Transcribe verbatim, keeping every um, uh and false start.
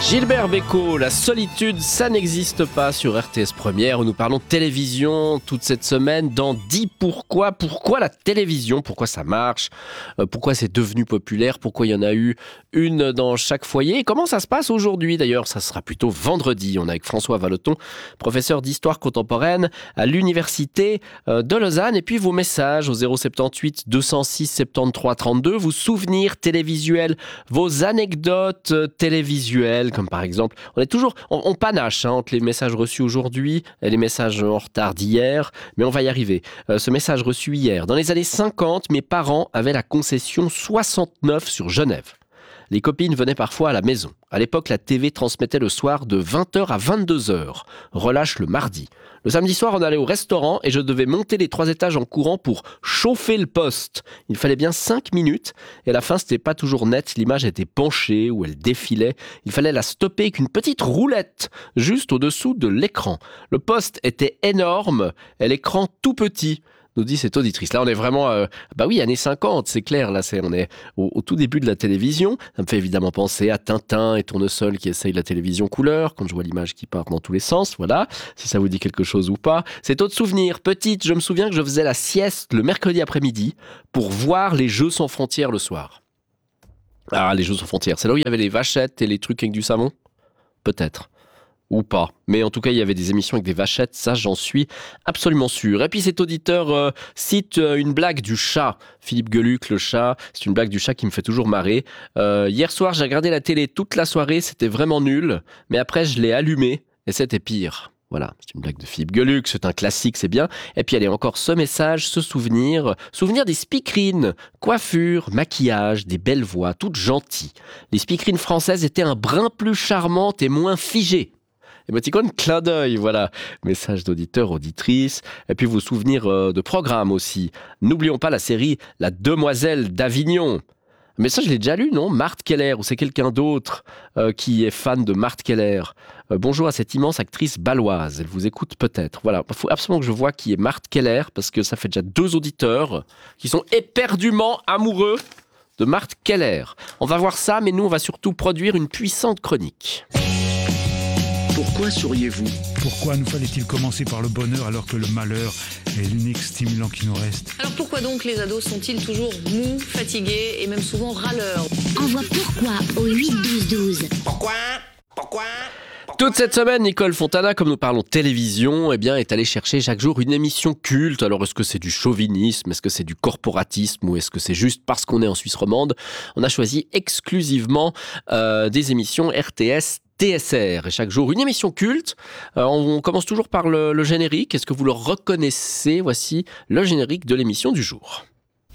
Gilbert Bécaud, la solitude, ça n'existe pas sur R T S Première où nous parlons télévision toute cette semaine dans dix pourquoi. Pourquoi la télévision ? Pourquoi ça marche ? euh, Pourquoi c'est devenu populaire ? Pourquoi il y en a eu une dans chaque foyer ? Et comment ça se passe aujourd'hui d'ailleurs ? Ça sera plutôt vendredi. On est avec François Vallotton, professeur d'histoire contemporaine à l'université de Lausanne. Et puis vos messages au zéro soixante-dix-huit deux cent six soixante-treize trente-deux, vos souvenirs télévisuels, vos anecdotes télévisuelles. Comme par exemple, on est toujours, on, on panache hein, entre les messages reçus aujourd'hui et les messages en retard d'hier, mais on va y arriver. Euh, ce message reçu hier, dans les années cinquante, mes parents avaient la concession soixante-neuf sur Genève. Les copines venaient parfois à la maison. À l'époque, la T V transmettait le soir de vingt heures à vingt-deux heures. Relâche le mardi. Le samedi soir, on allait au restaurant et je devais monter les trois étages en courant pour chauffer le poste. Il fallait bien cinq minutes et à la fin, c'était pas toujours net. L'image était penchée ou elle défilait. Il fallait la stopper avec une petite roulette juste au-dessous de l'écran. Le poste était énorme et l'écran tout petit. Nous dit cette auditrice. Là, on est vraiment... Euh, bah oui, années cinquante, c'est clair. Là, c'est, on est au, au tout début de la télévision. Ça me fait évidemment penser à Tintin et Tournesol qui essayent la télévision couleur, quand je vois l'image qui part dans tous les sens. Voilà, si ça vous dit quelque chose ou pas. C'est autre souvenir. Petite, je me souviens que je faisais la sieste le mercredi après-midi pour voir les Jeux sans frontières le soir. Ah, les Jeux sans frontières. C'est là où il y avait les vachettes et les trucs avec du savon ? Peut-être. Ou pas. Mais en tout cas, il y avait des émissions avec des vachettes, ça j'en suis absolument sûr. Et puis cet auditeur euh, cite euh, une blague du chat. Philippe Geluc, le chat, c'est une blague du chat qui me fait toujours marrer. Euh, hier soir, j'ai regardé la télé toute la soirée, c'était vraiment nul. Mais après, je l'ai allumé et c'était pire. Voilà, c'est une blague de Philippe Geluc, c'est un classique, c'est bien. Et puis, allez, encore ce message, ce souvenir. Souvenir des speakerines, coiffure, maquillage, des belles voix, toutes gentilles. Les speakerines françaises étaient un brin plus charmantes et moins figées. Émoticône, clin d'œil, voilà. Message d'auditeur, auditrice. Et puis vos souvenirs euh, de programme aussi. N'oublions pas la série La Demoiselle d'Avignon. Mais ça, je l'ai déjà lu, non ? Marthe Keller, ou c'est quelqu'un d'autre euh, qui est fan de Marthe Keller. Euh, bonjour à cette immense actrice baloise. Elle vous écoute peut-être. Voilà, il faut absolument que je vois qui est Marthe Keller, parce que ça fait déjà deux auditeurs qui sont éperdument amoureux de Marthe Keller. On va voir ça, mais nous, on va surtout produire une puissante chronique. Pourquoi souriez-vous ? Pourquoi nous fallait-il commencer par le bonheur alors que le malheur est l'unique stimulant qui nous reste ? Alors pourquoi donc les ados sont-ils toujours mous, fatigués et même souvent râleurs ? Envoie pourquoi au huit douze douze. Pourquoi ? Pourquoi ? Toute cette semaine, Nicole Fontana, comme nous parlons télévision, eh bien, est allée chercher chaque jour une émission culte. Alors, est-ce que c'est du chauvinisme ? Est-ce que c'est du corporatisme ? Ou est-ce que c'est juste parce qu'on est en Suisse romande ? On a choisi exclusivement euh, des émissions R T S T S R. Et chaque jour, une émission culte. Euh, on commence toujours par le, le générique. Est-ce que vous le reconnaissez ? Voici le générique de l'émission du jour.